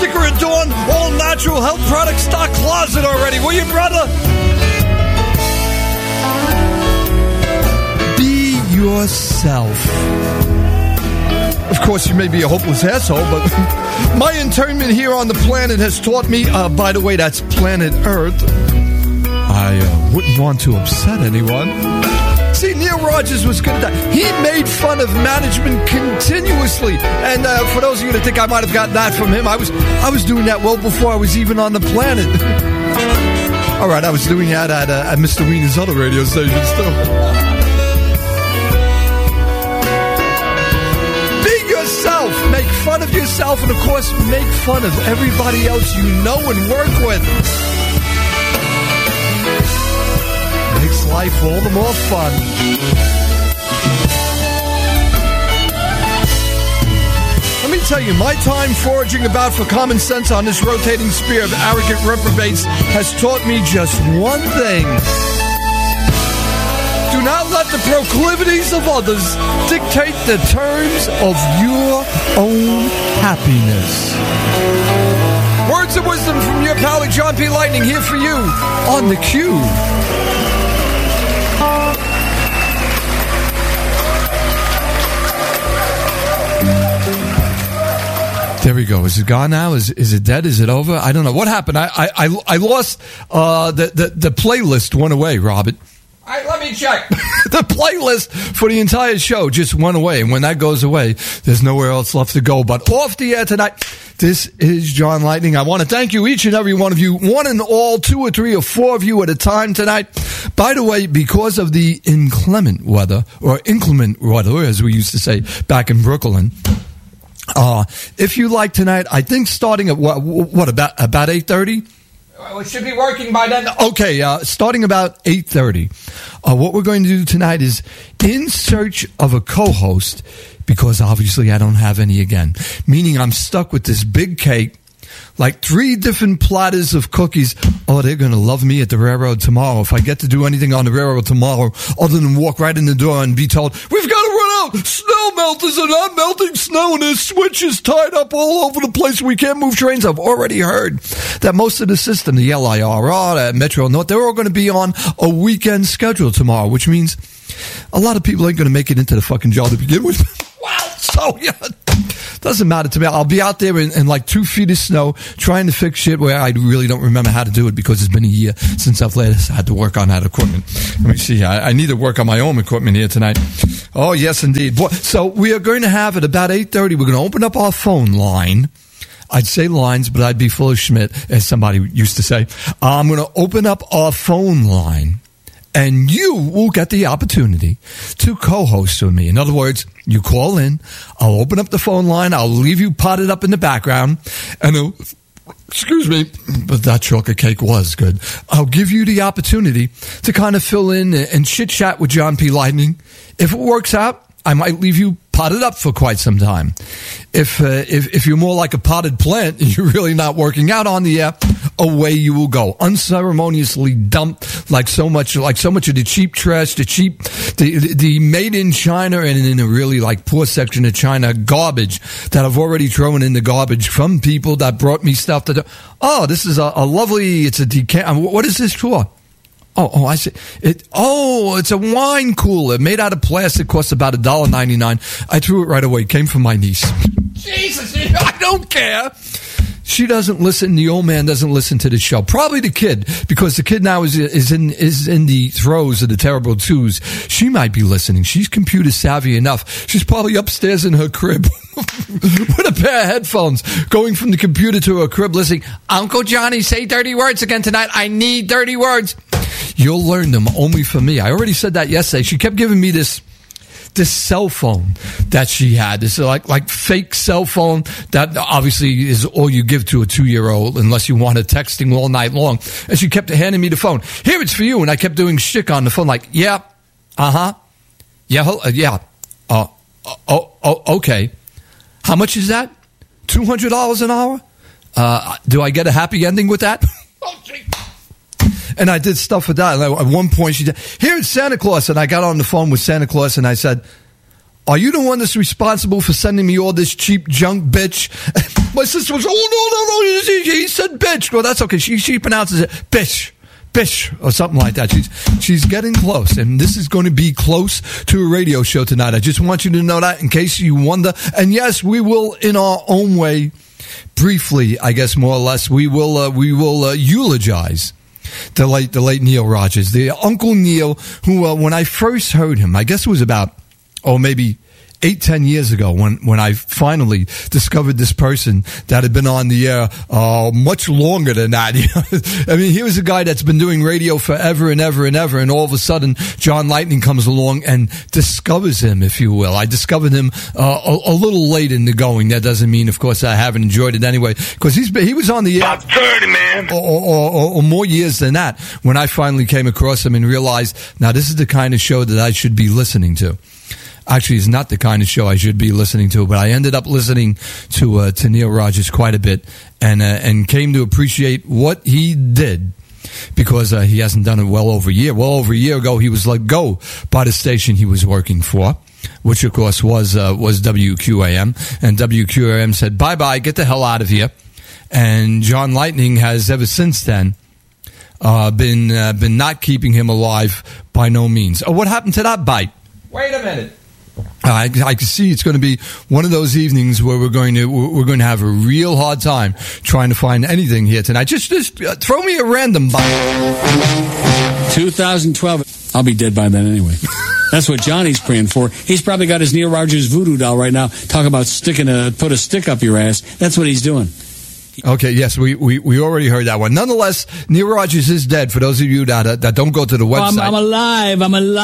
Dicker and Dawn All Natural Health Product Stock Closet already, will you, brother? Be yourself. Of course, you may be a hopeless asshole, but my internment here on the planet has taught me, by the way, that's planet Earth. I wouldn't want to upset anyone. See, Neil Rogers was good at that. He made fun of management continuously. And for those of you that think I might have gotten that from him, I was doing that well before I was even on the planet. All right, I was doing that at Mr. Wiener's other radio station still. Make fun of yourself, and of course, make fun of everybody else you know and work with. Makes life all the more fun. Let me tell you, my time foraging about for common sense on this rotating spear of arrogant reprobates has taught me just one thing. Do not let the proclivities of others dictate the terms of your own happiness. Words of wisdom from your pal, John P. Lightning, here for you on the Cube. There we go. Is it gone now? Is it dead? Is it over? I don't know. What happened? I lost the playlist went away, Robert. All right, let me check. The playlist for the entire show just went away. And when that goes away, there's nowhere else left to go. But off the air tonight, this is John Lightning. I want to thank you, each and every one of you, one and all, 2 or 3 or 4 of you at a time tonight. By the way, because of the inclement weather, as we used to say back in Brooklyn, if you like tonight, I think starting at what about 8:30? It should be working by then. Okay, starting about 8:30. What we're going to do tonight is in search of a co-host, because obviously I don't have any again. Meaning I'm stuck with this big cake, like 3 different platters of cookies. Oh, they're going to love me at the railroad tomorrow. If I get to do anything on the railroad tomorrow, other than walk right in the door and be told, we've got to run out. Snow melters are not melting snow, and there's switches tied up all over the place. We can't move trains. I've already heard that most of the system, the LIRR, the Metro North, they're all going to be on a weekend schedule tomorrow, which means a lot of people ain't going to make it into the fucking job to begin with. Wow. So, yeah. Doesn't matter to me. I'll be out there in like 2 feet of snow trying to fix shit where I really don't remember how to do it because it's been a year since I've last had to work on that equipment. Let me see. I need to work on my own equipment here tonight. Oh, yes, indeed. So we are going to have at about 8:30, we're going to open up our phone line. I'd say lines, but I'd be full of Schmidt, as somebody used to say. I'm going to open up our phone line. And you will get the opportunity to co-host with me. In other words, you call in, I'll open up the phone line, I'll leave you potted up in the background, and excuse me, but that chocolate cake was good. I'll give you the opportunity to kind of fill in and chit-chat with John P. Lightning. If it works out, I might leave you potted up for quite some time. If you're more like a potted plant, you're really not working out on the air, away you will go. Unceremoniously dumped like so much of the cheap trash, the made in China and in a really like poor section of China garbage that I've already thrown in the garbage from people that brought me stuff that, this is a lovely, it's a decant. What is this for? Oh, I see. It's a wine cooler made out of plastic, costs about $1.99. I threw it right away. It came from my niece. Jesus, I don't care. She doesn't listen. The old man doesn't listen to the show. Probably the kid, because the kid now is in the throes of the terrible twos. She might be listening. She's computer savvy enough. She's probably upstairs in her crib with a pair of headphones, going from the computer to her crib, listening. Uncle Johnny, say dirty words again tonight. I need dirty words. You'll learn them only from me. I already said that yesterday. She kept giving me this cell phone that she had. This like fake cell phone that obviously is all you give to a 2-year-old unless you want her texting all night long. And she kept handing me the phone. Here, it's for you. And I kept doing shtick on the phone like, yeah, yeah, okay. How much is that? $200 an hour? Do I get a happy ending with that? And I did stuff with that. And at one point, she said, here it's Santa Claus. And I got on the phone with Santa Claus and I said, are you the one that's responsible for sending me all this cheap junk, bitch? My sister was, oh, no, he said bitch. Well, that's okay. She pronounces it bitch, or something like that. She's getting close, and this is going to be close to a radio show tonight. I just want you to know that in case you wonder. And yes, we will, in our own way, briefly, I guess more or less, we will eulogize the late Neil Rogers, the Uncle Neil, who when I first heard him, I guess it was about maybe 8-10 years ago when I finally discovered this person that had been on the air much longer than that. I mean, he was a guy that's been doing radio forever and ever and ever, and all of a sudden John Lightning comes along and discovers him, if you will. I discovered him a little late in the going. That doesn't mean, of course, I haven't enjoyed it anyway, because he was on the air about 30, man, or more years than that when I finally came across him and realized, now this is the kind of show that I should be listening to. Actually, it's not the kind of show I should be listening to, but I ended up listening to Neil Rogers quite a bit, and came to appreciate what he did, because he hasn't done it well over a year. Well over a year ago, he was let go by the station he was working for, which of course was WQAM, and WQAM said, bye-bye, get the hell out of here. And John Lightning has ever since then been not keeping him alive by no means. Oh, what happened to that bite? Wait a minute. I can see it's going to be one of those evenings where we're going to have a real hard time trying to find anything here tonight. Just throw me a random bite. 2012. I'll be dead by then anyway. That's what Johnny's praying for. He's probably got his Neil Rogers voodoo doll right now. Talk about put a stick up your ass. That's what he's doing. Okay, yes, we already heard that one. Nonetheless, Neil Rogers is dead. For those of you that don't go to the website, I'm alive.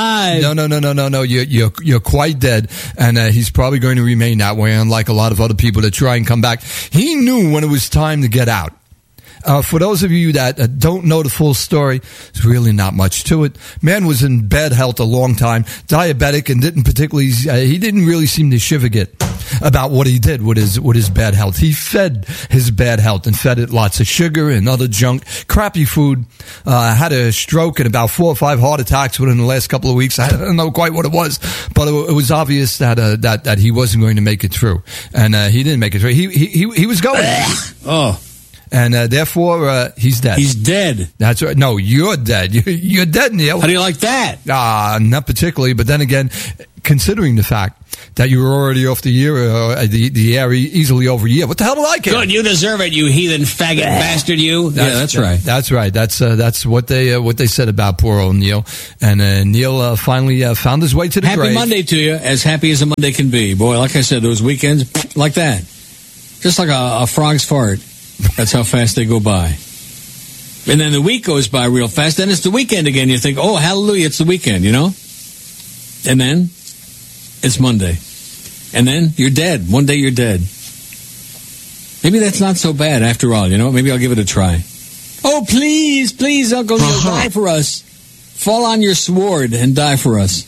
No. You're quite dead, and he's probably going to remain that way. Unlike a lot of other people that try and come back, he knew when it was time to get out. For those of you that don't know the full story, there's really not much to it. Man was in bad health a long time, diabetic, and he didn't really seem to shivagate about what he did with his bad health. He fed his bad health and fed it lots of sugar and other junk, crappy food, had a stroke and about 4 or 5 heart attacks within the last couple of weeks. I don't know quite what it was, but it was obvious that he wasn't going to make it through. And he didn't make it through. He was going. Oh. And therefore, he's dead. He's dead. That's right. No, you're dead. You're dead, Neil. How do you like that? Not particularly. But then again, considering the fact that you were already off the air easily over a year, what the hell do I care? Good, you deserve it, you heathen faggot bastard, you. That's right. That's right. That's what they said about poor old Neil. And Neil finally found his way to the grave. Happy Monday to you, as happy as a Monday can be. Boy, like I said, those weekends, like that. Just like a frog's fart. That's how fast they go by. And then the week goes by real fast. Then it's the weekend again. You think, oh, hallelujah, it's the weekend, you know? And then it's Monday. And then you're dead. One day you're dead. Maybe that's not so bad after all, you know? Maybe I'll give it a try. Oh, please, Uncle Neil, die for us. Fall on your sword and die for us.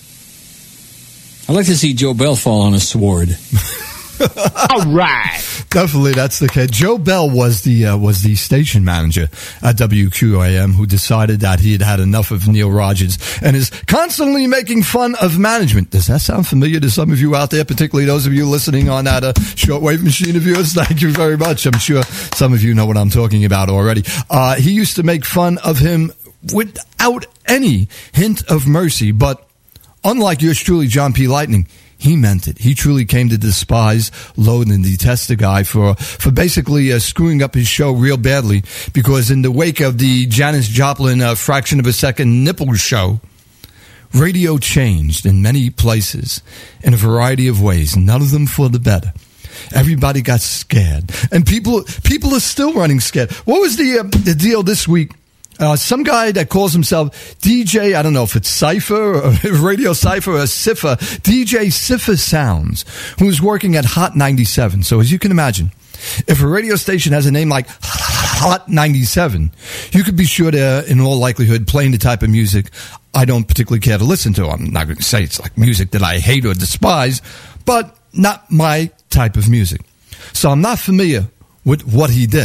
I'd like to see Joe Bell fall on a sword. All right. Definitely, that's the case. Joe Bell was the station manager at WQAM who decided that he had had enough of Neil Rogers and is constantly making fun of management. Does that sound familiar to some of you out there, particularly those of you listening on that shortwave machine of yours? Thank you very much. I'm sure some of you know what I'm talking about already. He used to make fun of him without any hint of mercy, but unlike yours truly, John P. Lightning, he meant it. He truly came to despise, loathe, and detest the guy for basically screwing up his show real badly, because in the wake of the Janis Joplin fraction of a second nipple show, radio changed in many places in a variety of ways, none of them for the better. Everybody got scared, and people are still running scared. What was the deal this week? Some guy that calls himself DJ, I don't know if it's Cypher or Radio Cypher or Cipher, DJ Cipher Sounds, who is working at Hot 97. So as you can imagine, if a radio station has a name like Hot 97, you could be sure they're, in all likelihood, playing the type of music I don't particularly care to listen to. I'm not going to say it's like music that I hate or despise, but not my type of music. So I'm not familiar with what he did.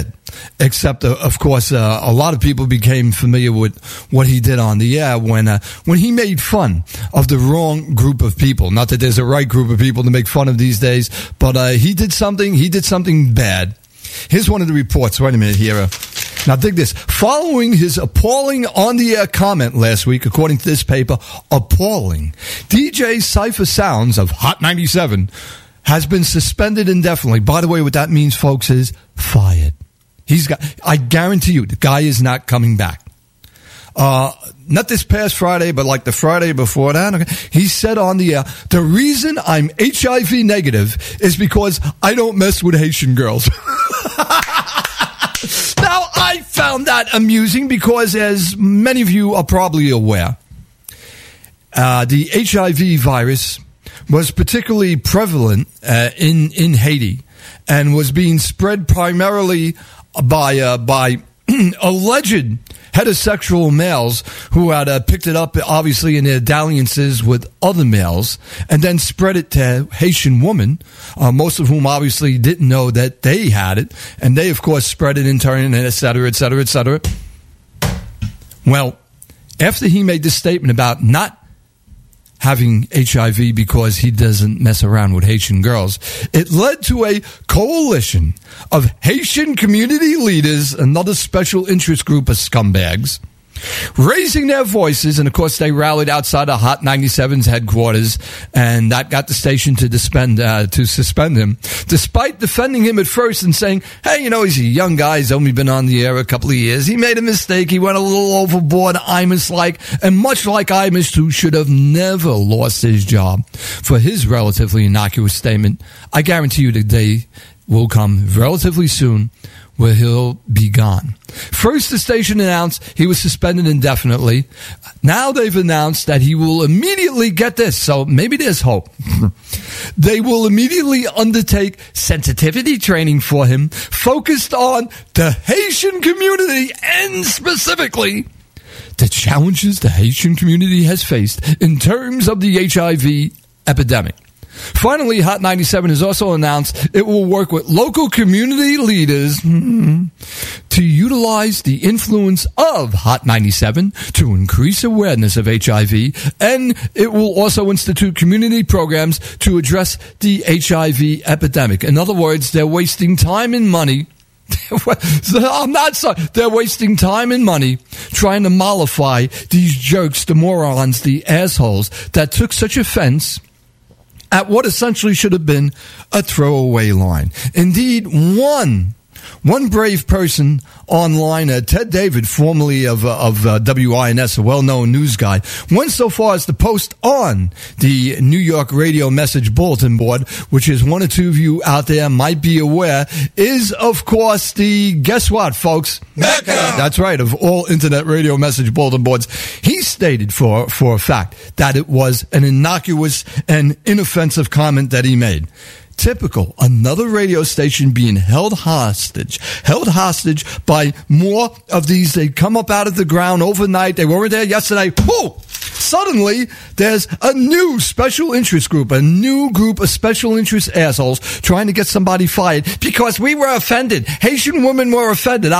except, of course, a lot of people became familiar with what he did on the air when he made fun of the wrong group of people. Not that there's a right group of people to make fun of these days, but he did something bad. Here's one of the reports. Wait a minute here. Now, dig this. Following his appalling on-the-air comment last week, according to this paper, appalling, DJ Cypher Sounds of Hot 97 has been suspended indefinitely. By the way, what that means, folks, is fired. I guarantee you, the guy is not coming back. Not this past Friday, but like the Friday before that. Okay, he said on the air, the reason I'm HIV negative is because I don't mess with Haitian girls. Now, I found that amusing because, as many of you are probably aware, the HIV virus was particularly prevalent in Haiti and was being spread primarily by alleged heterosexual males who had picked it up, obviously, in their dalliances with other males, and then spread it to Haitian women, most of whom obviously didn't know that they had it, and they, of course, spread it in turn, and et cetera, et cetera, et cetera. Well, after he made this statement about not having HIV because he doesn't mess around with Haitian girls, it led to a coalition of Haitian community leaders, another special interest group of scumbags, raising their voices, and of course they rallied outside of Hot 97's headquarters, and that got the station to suspend him, despite defending him at first and saying, hey, he's a young guy, he's only been on the air a couple of years, he made a mistake, he went a little overboard, Imus-like, and much like Imus, who should have never lost his job for his relatively innocuous statement. I guarantee you the day will come relatively soon where he'll be gone. First, the station announced he was suspended indefinitely. Now they've announced that he will immediately, get this, so maybe there's hope. They will immediately undertake sensitivity training for him, focused on the Haitian community and specifically the challenges the Haitian community has faced in terms of the HIV epidemic. Finally, Hot 97 has also announced it will work with local community leaders to utilize the influence of Hot 97 to increase awareness of HIV, and it will also institute community programs to address the HIV epidemic. In other words, they're wasting time and money. I'm not sorry. They're wasting time and money trying to mollify these jerks, the morons, the assholes that took such offense at what essentially should have been a throwaway line. Indeed, one brave person online, Ted David, formerly of WINS, a well-known news guy, went so far as to post on the New York Radio Message Bulletin Board, which is one or two of you out there might be aware, is, of course, the, guess what, folks? Mecca! That's right, of all Internet Radio Message Bulletin Boards. He stated for a fact that it was an innocuous and inoffensive comment that he made. Typical, another radio station being held hostage by more of these. They come up out of the ground overnight. They weren't there yesterday. Whoo! Suddenly, there's a new special interest group, a new group of special interest assholes trying to get somebody fired because we were offended. Haitian women were offended.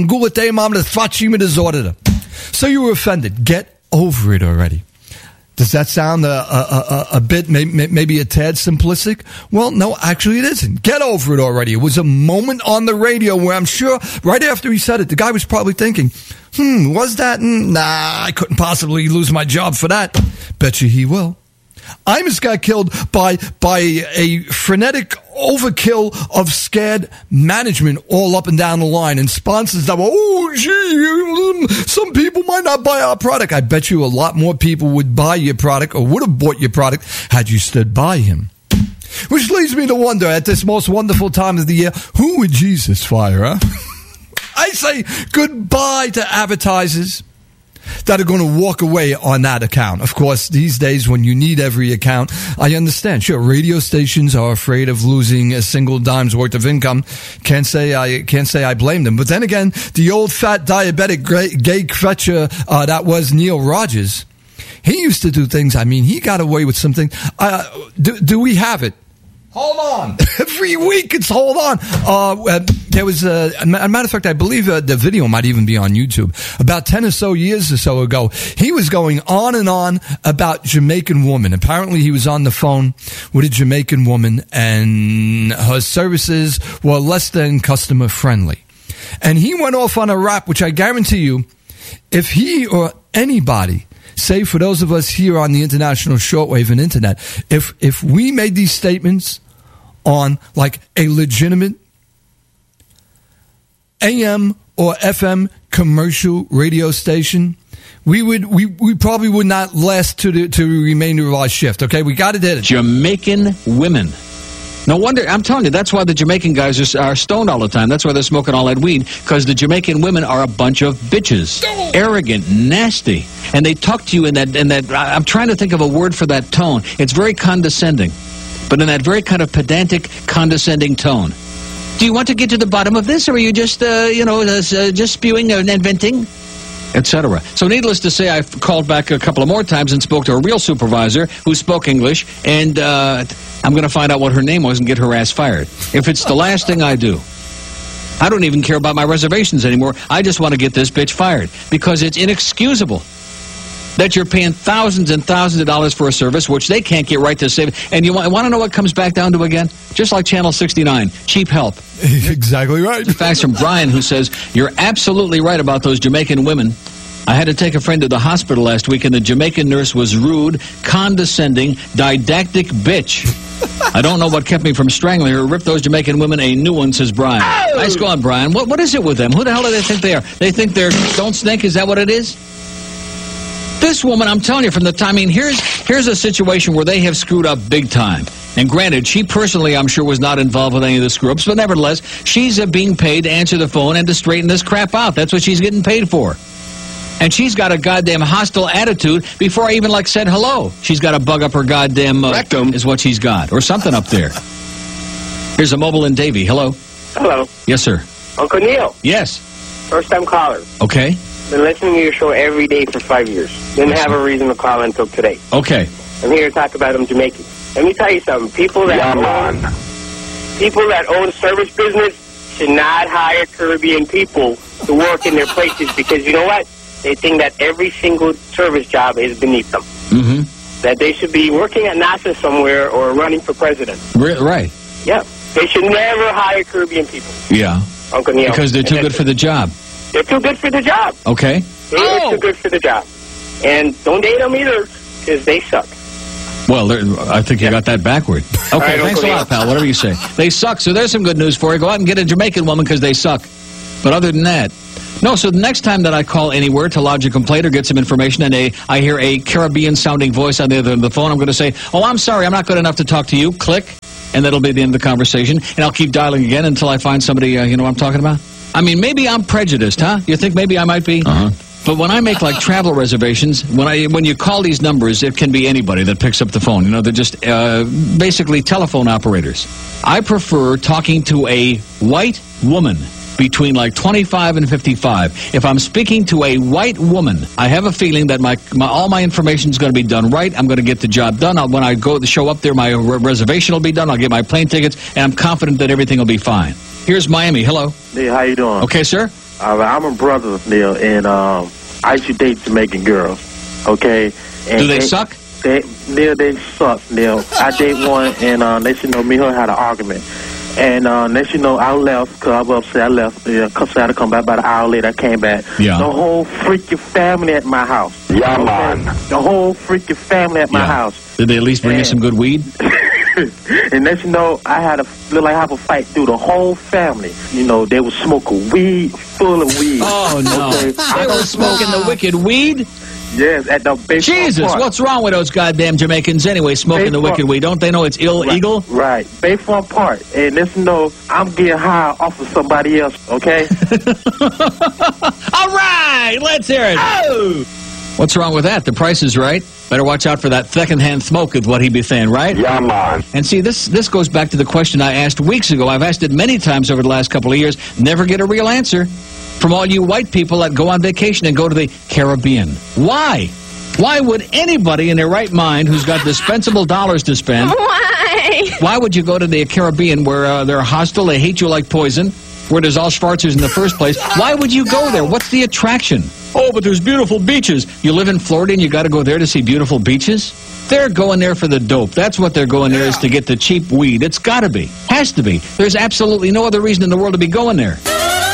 So you were offended. Get over it already. Does that sound a bit, maybe a tad simplistic? Well, no, actually it isn't. Get over it already. It was a moment on the radio where I'm sure right after he said it, the guy was probably thinking, was that? Nah, I couldn't possibly lose my job for that. Bet you he will. Imus got killed by a frenetic overkill of scared management all up and down the line, and sponsors that were, some people might not buy our product. I bet you a lot more people would buy your product or would have bought your product had you stood by him. Which leads me to wonder, at this most wonderful time of the year, who would Jesus fire, huh? I say goodbye to advertisers that are going to walk away on that account. Of course, these days when you need every account, I understand. Sure, radio stations are afraid of losing a single dime's worth of income. Can't say I blame them. But then again, the old fat diabetic gay crutcher that was Neil Rogers, he used to do things. I mean, he got away with something. Do we have it? Hold on. Every week it's hold on. There was a matter of fact, I believe the video might even be on YouTube. About 10 or so years or so ago, he was going on and on about Jamaican woman. Apparently he was on the phone with a Jamaican woman and her services were less than customer friendly. And he went off on a rap, which I guarantee you, if he or anybody, say for those of us here on the international shortwave and internet, if we made these statements on like a legitimate AM or FM commercial radio station, we probably would not last to the remainder of our shift. Okay, we got to hit it. Jamaican women. No wonder, I'm telling you, that's why the Jamaican guys are stoned all the time. That's why they're smoking all that weed, because the Jamaican women are a bunch of bitches. Arrogant, nasty. And they talk to you in that, I'm trying to think of a word for that tone. It's very condescending, but in that very kind of pedantic, condescending tone. Do you want to get to the bottom of this, or are you just, just spewing and venting? Etc. So needless to say, I called back a couple of more times and spoke to a real supervisor who spoke English, and I'm going to find out what her name was and get her ass fired. If it's the last thing I do. I don't even care about my reservations anymore. I just want to get this bitch fired, because it's inexcusable that you're paying thousands and thousands of dollars for a service which they can't get right to save. And you want to know what comes back down to again? Just like Channel 69, cheap help. Exactly right. Facts from Brian, who says, you're absolutely right about those Jamaican women. I had to take a friend to the hospital last week, and the Jamaican nurse was rude, condescending, didactic bitch. I don't know what kept me from strangling her. Rip those Jamaican women a new one, says Brian. Oh! Nice going, Brian. What is it with them? Who the hell do they think they are? They think they're don't stink? Is that what it is? This woman, I'm telling you, from the time, I mean, here's a situation where they have screwed up big time. And granted, she personally, I'm sure, was not involved with any of the screw-ups, but nevertheless, she's being paid to answer the phone and to straighten this crap out. That's what she's getting paid for. And she's got a goddamn hostile attitude before I even, said hello. She's got a bug up her goddamn rectum, is what she's got, or something up there. Here's a mobile in Davie. Hello. Hello. Yes, sir. Uncle Neil. Yes. First-time caller. Okay. Been listening to your show every day for 5 years. Didn't have a reason to call until today. Okay. I'm here to talk about them Jamaicans. Let me tell you something. People that own service business should not hire Caribbean people to work in their places, because you know what? They think that every single service job is beneath them. Mm-hmm. That they should be working at NASA somewhere or running for president. Right. Yeah. They should never hire Caribbean people. Yeah. Uncle Neil. Because they're too good for the job. They're too good for the job. Okay. They're too good for the job. And don't date them either, because they suck. Well, I think you got that backward. Okay, right, thanks a lot, pal. Whatever you say. They suck, so there's some good news for you. Go out and get a Jamaican woman because they suck. But other than that, no, so the next time that I call anywhere to lodge a complaint or get some information and I hear a Caribbean-sounding voice on the other end of the phone, I'm going to say, oh, I'm sorry, I'm not good enough to talk to you. Click, and that'll be the end of the conversation. And I'll keep dialing again until I find somebody, you know what I'm talking about? I mean, maybe I'm prejudiced, huh? You think maybe I might be? Uh-huh. But when I make, travel reservations, when you call these numbers, it can be anybody that picks up the phone. You know, they're just basically telephone operators. I prefer talking to a white woman between 25 and 55. If I'm speaking to a white woman, I have a feeling that all my information is going to be done right. I'm going to get the job done. When I go to show up there, my reservation will be done. I'll get my plane tickets, and I'm confident that everything will be fine. Here's Miami. Hello. Neil, how you doing? Okay, sir. I'm a brother, Neil, and I used to date Jamaican girls. Okay. And do they suck? They suck, Neil. I date one, and they should know me and her had an argument. And next you know, I left because I was upset. I left. I had to come back about an hour later. I came back. Yeah. The whole freaking family at my house. Yeah, man. The whole freaking family at my house. Did they at least bring you some good weed? And next you know, I had have a fight through the whole family. You know, they were smoking weed, full of weed. Oh, no. Okay. They were smoking the wicked weed? Yes, at the Bayfront Jesus, Park. What's wrong with those goddamn Jamaicans anyway, smoking the wicked weed? Don't they know it's illegal? Right. Bayfront Park. And let's know I'm getting high off of somebody else, okay? All right, let's hear it. Oh! What's wrong with that? The price is right. Better watch out for that second-hand smoke is what he'd be saying, right? Yeah, man. And see, this goes back to the question I asked weeks ago. I've asked it many times over the last couple of years. Never get a real answer from all you white people that go on vacation and go to the Caribbean. Why? Why would anybody in their right mind who's got dispensable dollars to spend Why would you go to the Caribbean where they're hostile, they hate you like poison, where there's all Schwarzers in the first place? Why would you go there? What's the attraction? Oh, but there's beautiful beaches. You live in Florida and you got to go there to see beautiful beaches? They're going there for the dope. That's what they're going there, is to get the cheap weed. It's got to be. Has to be. There's absolutely no other reason in the world to be going there.